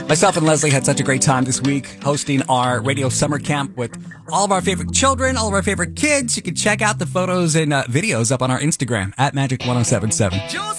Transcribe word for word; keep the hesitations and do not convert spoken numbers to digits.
Myself and Leslie had such a great time this week hosting our radio summer camp with all of our favorite children, all of our favorite kids. You can check out the photos and uh, videos up on our Instagram at Magic ten seventy-seven.